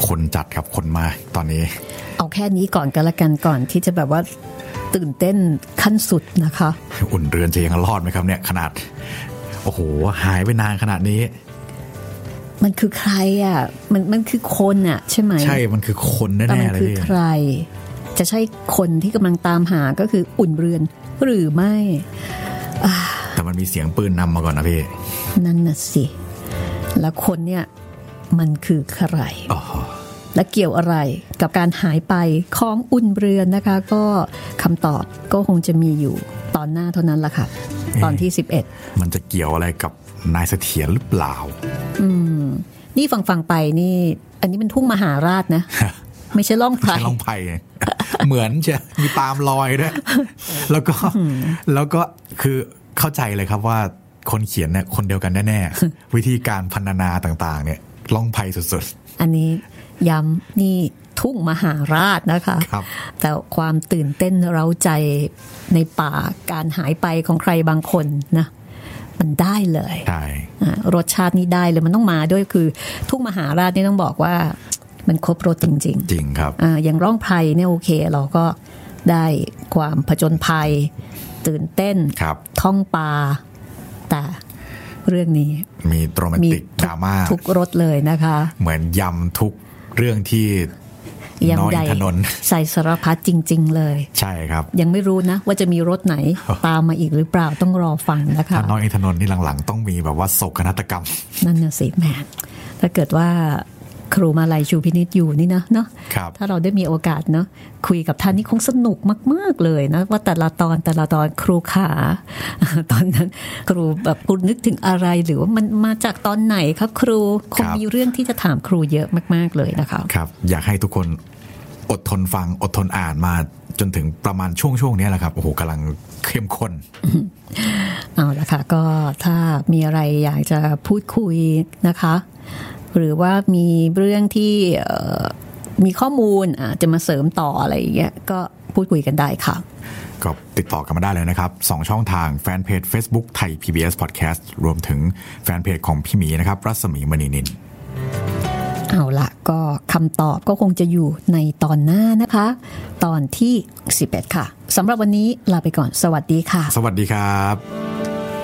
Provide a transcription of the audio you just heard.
คนจัดครับคนมาตอนนี้เอาแค่นี้ก่อนก็แล้วกันก่อนที่จะแบบว่าตื่นเต้นขั้นสุดนะคะอุ่นเรือนจะยังรอดไหมครับเนี่ยขนาดโอ้โหหายไปนานขนาดนี้มันคือใครอ่ะมันคือคนอ่ะใช่ไหมใช่มันคือคนแน่ๆเลยมันคือใครจะใช่คนที่กำลังตามหาก็คืออุ่นเรือนหรือไม่แต่มันมีเสียงปืนนำมาก่อนนะพี่นั่นน่ะสิแล้วคนเนี่ยมันคือใครและเกี่ยวอะไรกับการหายไปของอุ่นเรือนนะคะก็คำตอบก็คงจะมีอยู่ตอนหน้าเท่านั้นละค่ะตอนที่11 มันจะเกี่ยวอะไรกับนายเสถียรหรือเปล่านี่ฟังไปนี่อันนี้เป็นทุ่งมหาราชนะ ไม่ใช่ล่องไผ่เหมือนจะมีตามรอยด้วยแล้วก็คือเข้าใจเลยครับว่าคนเขียนเนี่ยคนเดียวกันแน่ๆวิธีการพรรณนาต่างๆเนี่ยล่องไผ่สุดๆอันนี้ย้ำนี่ทุ่งมหาราชนะคะแต่ความตื่นเต้นเร้าใจในป่าการหายไปของใครบางคนนะมันได้เลยใช่รสชาตินี้ได้เลยมันต้องมาด้วยคือทุ่งมหาราชนี่ต้องบอกว่ามันครบรสจริงๆจริงครับอย่างร่องไพรเนี่ยโอเคเราก็ได้ความผจญภัยตื่นเต้นท่องป่าแต่เรื่องนี้มีโรแมนติกดราม่าทุกรสเลยนะคะเหมือนยำทุกเรื่องที่น้อยถนนใส่สารพัดจริงๆเลยใช่ครับยังไม่รู้นะว่าจะมีรถไหนตามมาอีกหรือเปล่าต้องรอฟังนะคะถ้าน้อยถนนนี่หลังๆต้องมีแบบว่าโศกนาฏกรรมนั่นน่ะสิแม่ถ้าเกิดว่าครูมาลัยชูพินิจอยู่นี่นะเนาะถ้าเราได้มีโอกาสเนาะคุยกับท่านนี่คงสนุกมากๆเลยนะว่าแต่ละตอนครูขาตอนนั้นครูแบบครูนึกถึงอะไรหรือว่ามันมาจากตอนไหนครับครูคงมีเรื่องที่จะถามครูเยอะมากๆเลยนะคะครับอยากให้ทุกคนอดทนฟังอดทนอ่านมาจนถึงประมาณช่วงนี้แหละครับโอ้โหกำลังเข้มข้นเอาละค่ะก็ถ้ามีอะไรอยากจะพูดคุยนะคะหรือว่ามีเรื่องที่มีข้อมูลจะมาเสริมต่ออะไรอย่างเงี้ยก็พูดคุยกันได้ค่ะก็ติดต่อกันมาได้เลยนะครับ2ช่องทางแฟนเพจ Facebook ไทย PBS Podcast รวมถึงแฟนเพจของพี่หมีนะครับรัศมีมณีนินเอาละก็คำตอบก็คงจะอยู่ในตอนหน้านะคะตอนที่11ค่ะสำหรับวันนี้ลาไปก่อนสวัสดีค่ะสวัสดีครับ